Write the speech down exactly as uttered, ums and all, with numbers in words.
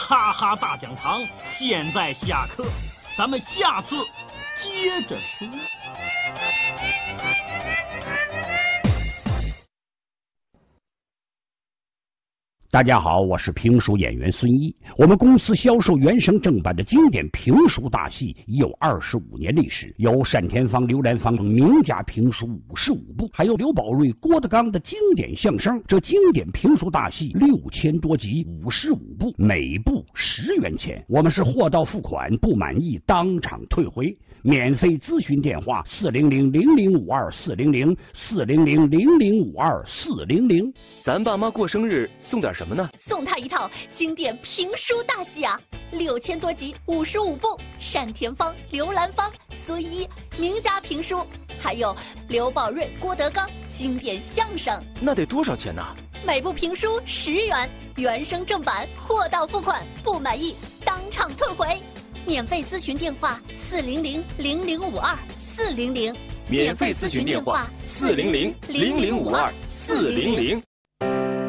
哈哈大讲堂现在下课，咱们下次接着说。 大家好，我是评书演员孙一。我们公司销售原声正版的经典评书大戏已有二十五年历史，有单田芳、刘兰芳名家评书五十五部，还有刘宝瑞、郭德纲的经典相声。这经典评书大戏六千多集，五十五部，每部十元钱。我们是货到付款，不满意当场退回。免费咨询电话：四零零零零五二四零零四零零零零五二四零零。 咱爸妈过生日送点什么呢？ 送他一套经典评书大戏啊，六千多集，五十五部，单田芳、刘兰芳、孙一名家评书，还有刘宝瑞、郭德纲经典相声。 那得多少钱呢？ 每部评书十元，原声正版，货到付款，不满意当场退回。免费咨询电话：四零零零零五二四零零。 免费咨询电话：四零零零零五二四零零。